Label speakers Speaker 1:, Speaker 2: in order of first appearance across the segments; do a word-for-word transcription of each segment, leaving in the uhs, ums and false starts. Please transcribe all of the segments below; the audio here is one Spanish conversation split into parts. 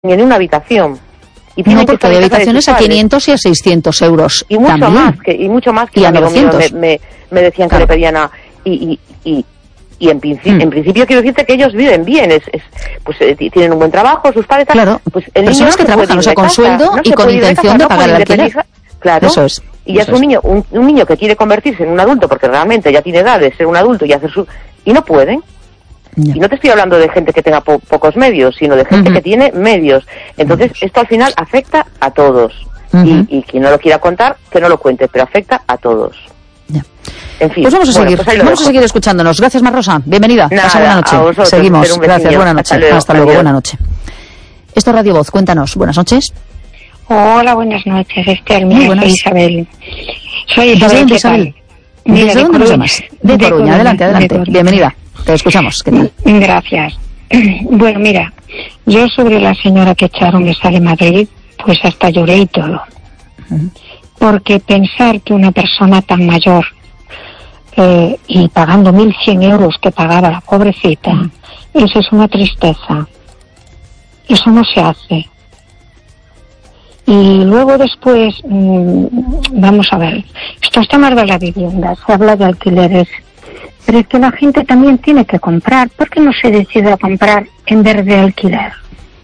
Speaker 1: en una habitación. Y
Speaker 2: no, porque hay habitaciones a quinientos y a seiscientos euros.
Speaker 1: Y mucho
Speaker 2: también.
Speaker 1: más que y mucho más que
Speaker 2: y a
Speaker 1: amigo mío
Speaker 2: novecientos.
Speaker 1: me, me, me decían claro. que le pedían a y y y, y en, principio, mm. en principio quiero decirte que ellos viven bien, es, es pues eh, tienen un buen trabajo, sus padres,
Speaker 2: claro,
Speaker 1: pues el
Speaker 2: personas
Speaker 1: niño no
Speaker 2: que trabajan, o sea, con sueldo
Speaker 1: no
Speaker 2: y con intención de, de pagar el alquiler.
Speaker 1: Claro.
Speaker 2: Eso es.
Speaker 1: Y ya
Speaker 2: eso
Speaker 1: es un
Speaker 2: es.
Speaker 1: niño, un, un niño que quiere convertirse en un adulto porque realmente ya tiene edad de ser un adulto y hacer su y no pueden. Yeah. Y no te estoy hablando de gente que tenga po pocos medios, sino de gente uh-huh. que tiene medios. Entonces, uh-huh. esto al final afecta a todos. Uh-huh. y, y quien no lo quiera contar, que no lo cuente, pero afecta a todos.
Speaker 2: Yeah.
Speaker 1: En fin.
Speaker 2: Pues vamos a
Speaker 1: bueno,
Speaker 2: seguir,
Speaker 1: pues
Speaker 2: vamos a seguir escuchándonos. Gracias, Marrosa. Bienvenida.
Speaker 1: Nada,
Speaker 2: Pasa buena noche.
Speaker 1: A vosotros,
Speaker 2: Seguimos. Gracias, buena noche.
Speaker 1: Hasta luego,
Speaker 2: Hasta luego. Buena noche. Esto es Radio Voz. Cuéntanos. Buenas noches.
Speaker 3: Hola, buenas noches, Esther. Mira,
Speaker 2: buenas.
Speaker 3: soy Isabel. Soy Isabel.
Speaker 2: ¿Desde Isabel?
Speaker 3: Mira,
Speaker 2: ¿Desde
Speaker 3: de
Speaker 2: dónde nos llamas? De, de Coruña. Adelante, adelante. Bienvenida. Te escuchamos. ¿Qué tal?
Speaker 3: Gracias. Bueno, mira, yo sobre la señora que echaron esa de Madrid, pues hasta lloré y todo. Uh-huh. Porque pensar que una persona tan mayor eh, y pagando mil cien euros que pagaba la pobrecita, uh-huh. eso es una tristeza. Eso no se hace. Y luego después, mmm, vamos a ver, estos temas de la vivienda, se habla de alquileres, pero es que la gente también tiene que comprar. ¿Por qué no se decide a comprar en vez de alquiler?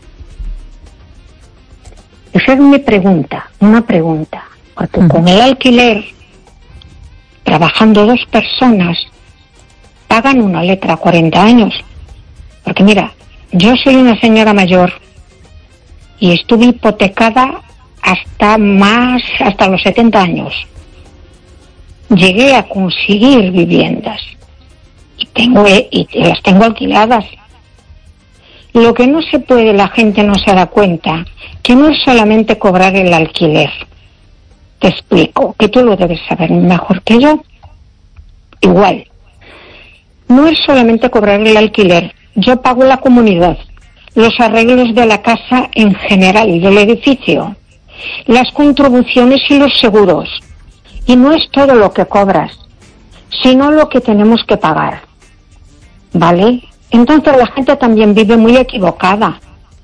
Speaker 3: Esa es mi pregunta, una pregunta. Porque uh-huh. con el alquiler, trabajando dos personas, pagan una letra a cuarenta años. Porque mira, yo soy una señora mayor y estuve hipotecada hasta más, hasta los setenta años. Llegué a conseguir viviendas y tengo y las tengo alquiladas. Lo que no se puede, la gente no se da cuenta, que no es solamente cobrar el alquiler. Te explico, que tú lo debes saber mejor que yo. Igual. No es solamente cobrar el alquiler. Yo pago la comunidad, los arreglos de la casa en general y del edificio, las contribuciones y los seguros. Y no es todo lo que cobras, sino lo que tenemos que pagar. ¿Vale? Entonces la gente también vive muy equivocada,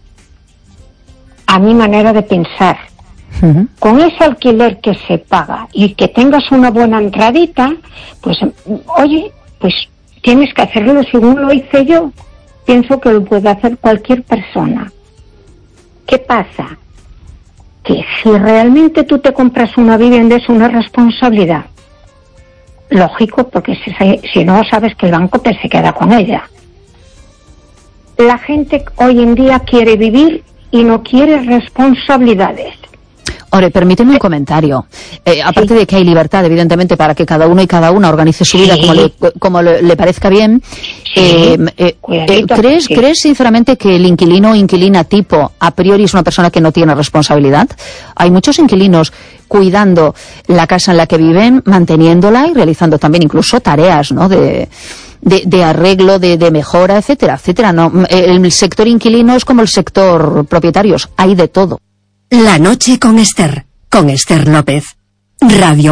Speaker 3: a mi manera de pensar. Uh-huh. Con ese alquiler que se paga y que tengas una buena entradita, pues, oye, pues tienes que hacerlo según lo hice yo. Pienso que lo puede hacer cualquier persona. ¿Qué pasa? Que si realmente tú te compras una vivienda es una responsabilidad. Lógico, porque si, si no sabes que el banco te se queda con ella. La gente hoy en día quiere vivir y no quiere responsabilidades.
Speaker 2: Ore, permíteme un comentario. Eh, aparte sí. de que hay libertad, evidentemente, para que cada uno y cada una organice su vida sí. como, le, como le, le parezca bien, sí. eh, eh, eh, ¿crees, sí. ¿crees sinceramente que el inquilino o inquilina tipo a priori es una persona que no tiene responsabilidad? Hay muchos inquilinos cuidando la casa en la que viven, manteniéndola y realizando también incluso tareas, ¿no?, de... De, de arreglo, de, de mejora, etcétera, etcétera. No, el sector inquilino es como el sector propietarios, hay de todo.
Speaker 4: La noche con Esther, con Esther López. Radio